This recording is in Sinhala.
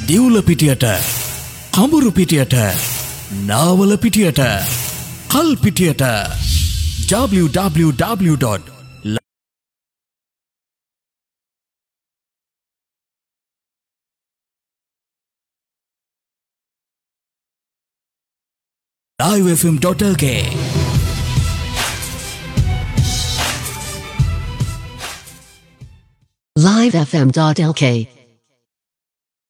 දිවුල පිටියට, කඹුරු පිටියට, නාවල පිටියට, කල් පිටියට www. livefm.lk livefm.lk